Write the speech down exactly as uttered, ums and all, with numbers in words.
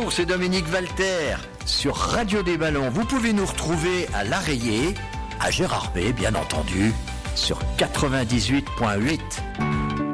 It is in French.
Bonjour, c'est Dominique Valter sur Radio des Ballons. Vous pouvez nous retrouver à l'Arrayé, à Gérardmer, bien entendu, sur quatre-vingt-dix-huit virgule huit.